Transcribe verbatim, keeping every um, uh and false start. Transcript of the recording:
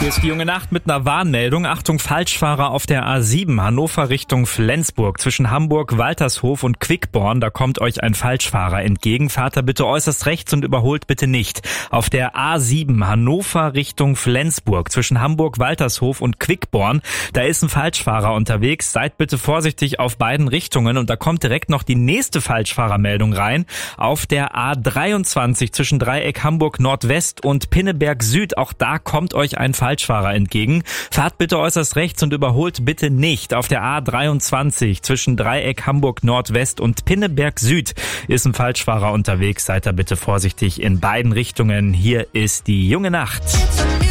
Hier ist die junge Nacht mit einer Warnmeldung. Achtung, Falschfahrer auf der A sieben, Hannover Richtung Flensburg. Zwischen Hamburg, Waltershof und Quickborn, da kommt euch ein Falschfahrer entgegen. Fahrt da bitte äußerst rechts und überholt bitte nicht. Auf der A sieben, Hannover Richtung Flensburg. Zwischen Hamburg, Waltershof und Quickborn, da ist ein Falschfahrer unterwegs. Seid bitte vorsichtig auf beiden Richtungen. Und da kommt direkt noch die nächste Falschfahrermeldung rein. Auf der A dreiundzwanzig zwischen Dreieck Hamburg Nordwest und Pinneberg Süd. Auch da kommt euch ein Falschfahrer entgegen. Fahrt bitte äußerst rechts und überholt bitte nicht. Auf der A dreiundzwanzig zwischen Dreieck Hamburg Nordwest und Pinneberg Süd ist ein Falschfahrer unterwegs. Seid da bitte vorsichtig in beiden Richtungen. Hier ist die junge Nacht.